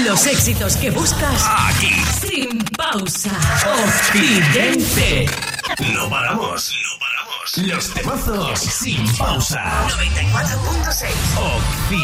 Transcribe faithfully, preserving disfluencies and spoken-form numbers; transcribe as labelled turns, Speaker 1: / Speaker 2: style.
Speaker 1: Los éxitos que buscas
Speaker 2: aquí,
Speaker 1: sin pausa. Occidente.
Speaker 2: No paramos, no paramos. Los temazos sin pausa.
Speaker 1: noventa y cuatro punto seis.
Speaker 2: Occidente.